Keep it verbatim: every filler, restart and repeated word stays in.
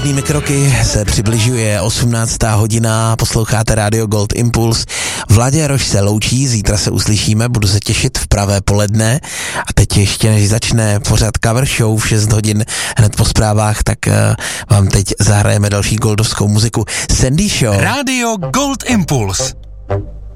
Postupnými kroky se přibližuje osmnáctá hodina, posloucháte Radio Gold Impuls. Vláďa Roš se loučí, zítra se uslyšíme, budu se těšit v pravé poledne. A teď ještě než začne pořad cover show v šest hodin hned po zprávách, tak uh, vám teď zahrajeme další goldovskou muziku. Sandy Show. Radio Gold Impuls.